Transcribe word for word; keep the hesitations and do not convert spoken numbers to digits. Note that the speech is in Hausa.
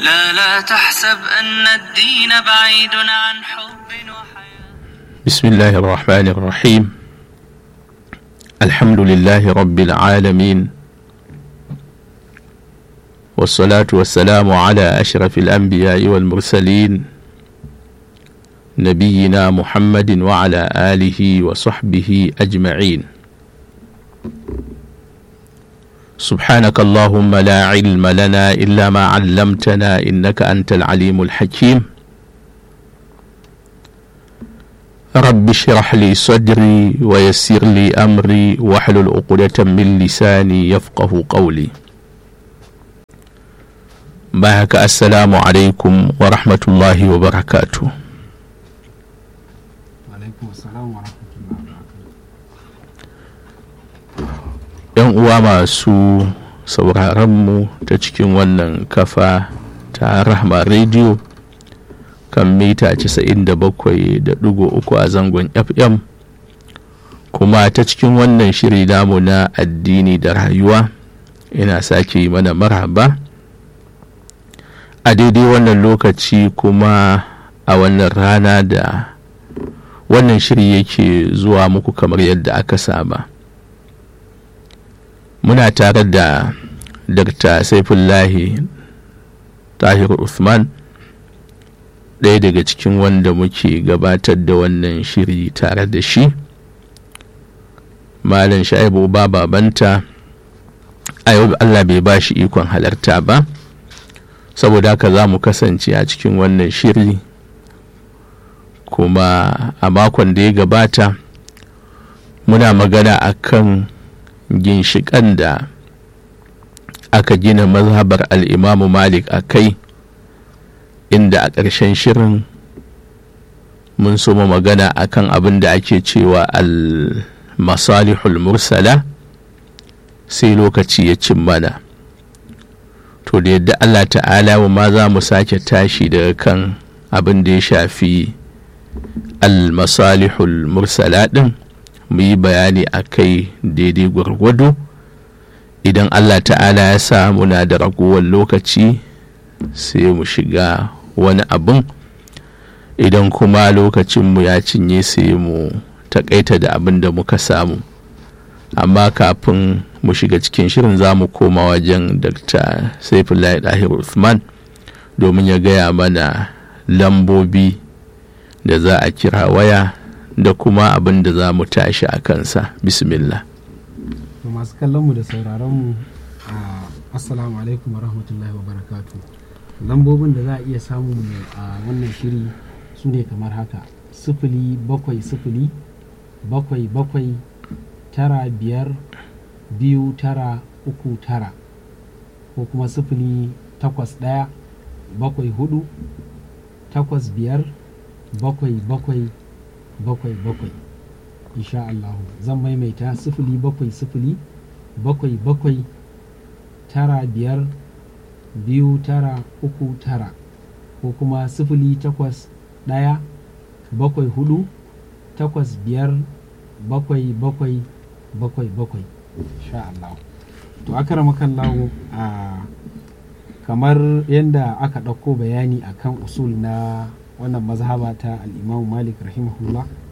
لا لا تحسب أن الدين بعيد عن حب وحياة. بسم الله الرحمن الرحيم. الحمد لله رب العالمين، والصلاة والسلام على أشرف الأنبياء والمرسلين نبينا محمد وعلى آله وصحبه أجمعين. سبحانك اللهم لا علم لنا إلا ما علمتنا إنك أنت العليم الحكيم. رب اشرح لي صدري ويسر لي أمري واحلل عقدة من لساني يفقه قولي. بارك السلام عليكم ورحمة الله وبركاته. وعليكم السلام ورحمة الله وبركاته. ‘Yan uwa masu sauraronmu ta cikin wannan kafa ta Rahma Radio kan mita casa'in da bakwai da ɗigo uku a zangon F M, kuma ta cikin wannan shiri namu na addini da rayuwa, ina sake yi mana marhaba a daidai wannan lokaci kuma a wannan rana da wannan shiri yake zuwa muku kamar yadda aka saba. Muna tare da Dakta Saifullahi Tahir Usman, ɗaya daga cikin wanda muke gabatar da wannan shiri tare da shi. Malam Shaibu ba babanta a yau Allah bai ba shi ikon halarta ba, saboda haka za mu kasance a cikin wannan shiri. Kuma a makon da ya gabata muna magana akan ginshiƙan da aka gina mazhabar al'imamu Malik a kai, inda a ƙarshen shirin mun soma magana akan abin da ake cewa al-masalihul mursala, sai lokaci ya cin mana. To da yadda Allah ta'ala ma za mu sake tashi daga kan abin da ya shafi al-masalihul mursala ɗin, mu yi bayani a kai daidai gwargwado. Idan Allah ta'ala ya sa muna da ragowar lokaci sai mu shiga wani abin, idan kuma lokacinmu ya cinye sai mu takaita da abin da muka samu. Amma kafin mu shiga cikin shirin za mu koma wajen Dakta Saifullahi Tahir Usman domin ya gaya mana lambobi da za a kira waya da kuma abin da za mu tashi a kansa. Bismillah. Masu kallonmu da sauraronmu, assalamu alaikum wa rahmatullahi wa barakatu. Lambobin da za a iya samun a wannan shiri su ne kamar haka: sifili bakwai sifili bakwai bakwai tara biyar biyu tara uku tara, ko kuma sifili takwas ɗaya bakwai hudu takwas biyar bakwai bakwai bakwai bakwai. Insha Allah zan maimaita: sifili bakwai sifili bakwai bakwai tara biyar biyu tara uku tara, ko kuma sifili takwas ɗaya bakwai hudu takwas biyar bakwai bakwai bakwai bakwai. Insha Allah. To akramakan lawo, a kamar yadda aka ɗauko bayani akan usul na wannan mazhaba ta al-Imam Malik rahimahullah,